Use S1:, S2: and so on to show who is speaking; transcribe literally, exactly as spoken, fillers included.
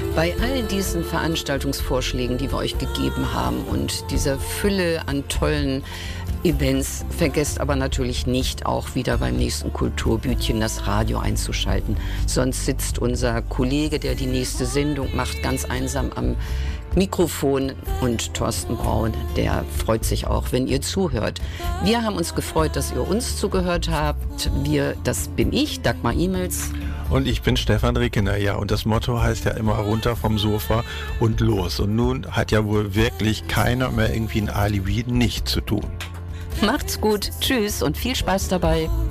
S1: Bei all diesen Veranstaltungsvorschlägen, die wir euch gegeben haben und dieser Fülle an tollen Events, vergesst aber natürlich nicht, auch wieder beim nächsten Kulturbütchen das Radio einzuschalten. Sonst sitzt unser Kollege, der die nächste Sendung macht, ganz einsam am Mikrofon, und Thorsten Braun, der freut sich auch, wenn ihr zuhört. Wir haben uns gefreut, dass ihr uns zugehört habt. Wir, das bin ich, Dagmar Imels.
S2: Und ich bin Stefan Rickener, ja. Und das Motto heißt ja immer runter vom Sofa und los. Und nun hat ja wohl wirklich keiner mehr irgendwie ein Alibi, nicht zu tun.
S1: Macht's gut, tschüss und viel Spaß dabei.